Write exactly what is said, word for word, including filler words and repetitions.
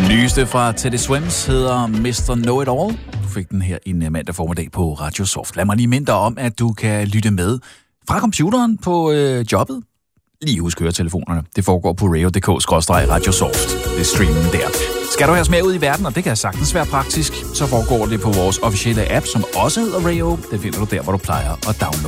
Nyeste fra Teddy Swims hedder mister Know It All. Du fik den her en mandag formiddag på Radio Soft. Lad mig lige minde dig om, at du kan lytte med fra computeren på øh, jobbet. Lige husk høretelefonerne. Det foregår på radio punktum d k skråstreg radiosoft. Det er streamen der. Skal du have os med ud i verden, og det kan sagtens være praktisk, så foregår det på vores officielle app, som også hedder Radio. Det finder du der, hvor du plejer at downloade.